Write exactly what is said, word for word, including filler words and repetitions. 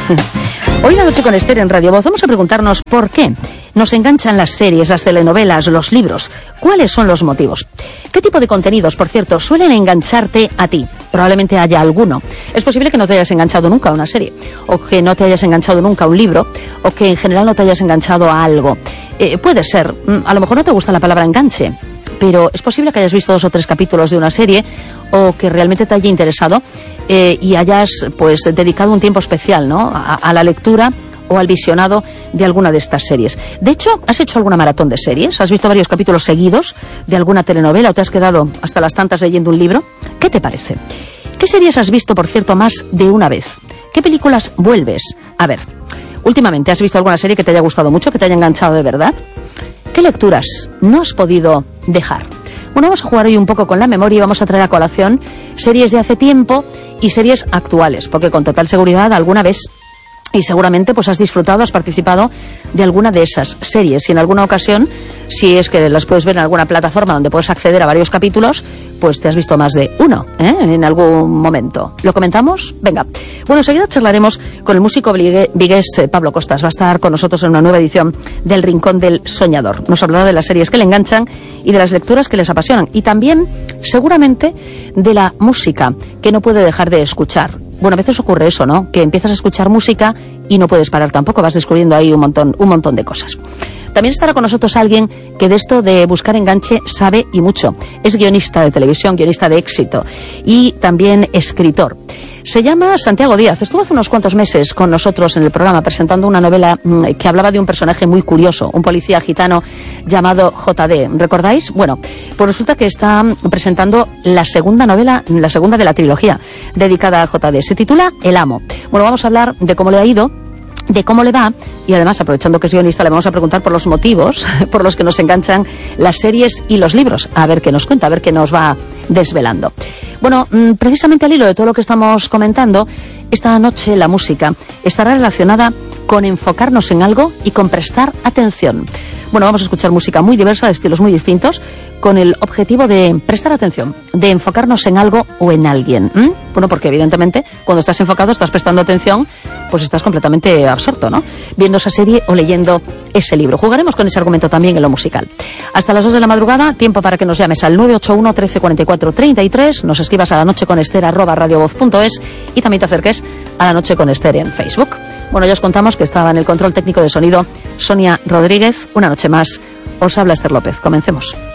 Hoy La Noche con Esther en Radio Voz vamos a preguntarnos por qué nos enganchan las series, las telenovelas, los libros. ¿Cuáles son los motivos? ¿Qué tipo de contenidos, por cierto, suelen engancharte a ti? Probablemente haya alguno. Es posible que no te hayas enganchado nunca a una serie, o que no te hayas enganchado nunca a un libro, o que en general no te hayas enganchado a algo. Eh, puede ser, a lo mejor no te gusta la palabra enganche, pero es posible que hayas visto dos o tres capítulos de una serie o que realmente te haya interesado eh, y hayas pues dedicado un tiempo especial, ¿no?, a, a la lectura o al visionado de alguna de estas series. De hecho, ¿has hecho alguna maratón de series? ¿Has visto varios capítulos seguidos de alguna telenovela o te has quedado hasta las tantas leyendo un libro? ¿Qué te parece? ¿Qué series has visto, por cierto, más de una vez? ¿Qué películas vuelves a ver? Últimamente, ¿has visto alguna serie que te haya gustado mucho, que te haya enganchado de verdad? ¿Qué lecturas no has podido dejar? Bueno, vamos a jugar hoy un poco con la memoria y vamos a traer a colación series de hace tiempo y series actuales, porque con total seguridad alguna vez, y seguramente pues has disfrutado, has participado de alguna de esas series, y en alguna ocasión, si es que las puedes ver en alguna plataforma donde puedes acceder a varios capítulos, pues te has visto más de uno, ¿eh?, en algún momento. ¿Lo comentamos? Venga. Bueno, enseguida charlaremos con el músico vigués eh, Pablo Costas. Va a estar con nosotros en una nueva edición del Rincón del Soñador. Nos hablará de las series que le enganchan y de las lecturas que les apasionan, y también, seguramente, de la música que no puede dejar de escuchar. Bueno, a veces ocurre eso, ¿no?, que empiezas a escuchar música y no puedes parar tampoco, vas descubriendo ahí un montón, un montón de cosas. También estará con nosotros alguien que de esto de buscar enganche sabe y mucho. Es guionista de televisión, guionista de éxito y también escritor. Se llama Santiago Díaz. Estuvo hace unos cuantos meses con nosotros en el programa presentando una novela que hablaba de un personaje muy curioso, un policía gitano llamado J D. ¿Recordáis? Bueno, pues resulta que está presentando la segunda novela, la segunda de la trilogía dedicada a J D. Se titula El Amo. Bueno, vamos a hablar de cómo le ha ido, de cómo le va, y además, aprovechando que es guionista, le vamos a preguntar por los motivos por los que nos enganchan las series y los libros. A ver qué nos cuenta, a ver qué nos va desvelando. Bueno, precisamente al hilo de todo lo que estamos comentando, esta noche la música estará relacionada con enfocarnos en algo y con prestar atención. Bueno, vamos a escuchar música muy diversa, de estilos muy distintos, con el objetivo de prestar atención, de enfocarnos en algo o en alguien. ¿Mm? Bueno, porque evidentemente cuando estás enfocado, estás prestando atención, pues estás completamente absorto, ¿no?, viendo esa serie o leyendo ese libro. Jugaremos con ese argumento también en lo musical. Hasta las dos de la madrugada, tiempo para que nos llames al nueve ocho uno, trece cuarenta y cuatro, treinta y tres, nos escribas a la noche con Esther arroba radiovoz punto es y también te acerques a La Noche con Esther en Facebook. Bueno, ya os contamos que estaba en el control técnico de sonido Sonia Rodríguez. Una noche más os habla Esther López. Comencemos.